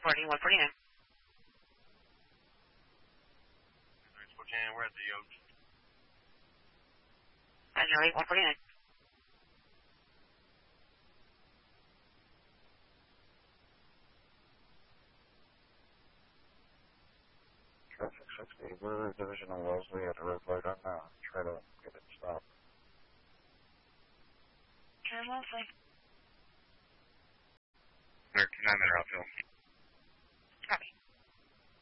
Reporting 149. We're at the Oaks. 908 149. Traffic 60. We're Division of Wellesley at the red light right now. Try to get it stopped. Wellesley. 39 minute outfield.